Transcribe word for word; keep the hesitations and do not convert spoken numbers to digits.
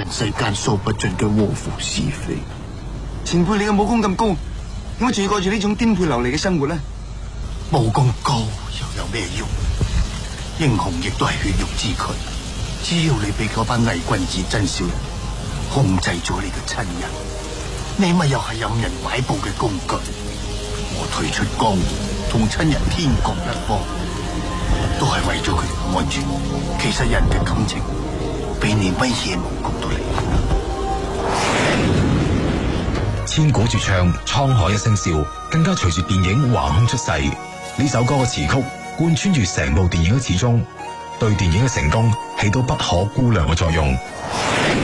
人世間數不盡嘅禍福是非。前輩你嘅武功咁高，點解仲要過住呢種顛沛流離嘅生活呢？武功高又有咩用？英雄亦都係血肉之軀，只要你俾嗰班偽君子真小人控制咗你嘅親人，你咪又係任人擺布嘅工具。我退出江湖，同親人天各一方，都係為咗佢哋嘅安全。其實人嘅感情比你乜嘢武功都嚟。 千古絕唱《滄海一聲笑》更加隨住電影橫空出世。呢首歌嘅詞曲貫穿住成部電影嘅始終，對電影嘅成功起到不可估量嘅作用。